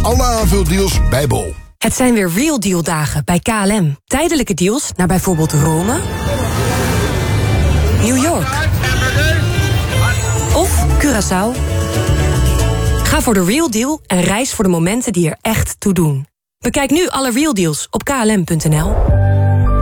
alle aanvuldeals bij Bol. Het zijn weer Real Deal dagen bij KLM. Tijdelijke deals naar bijvoorbeeld Rome, New York of Curaçao. Ga voor de Real Deal en reis voor de momenten die er echt toe doen. Bekijk nu alle Real Deals op klm.nl.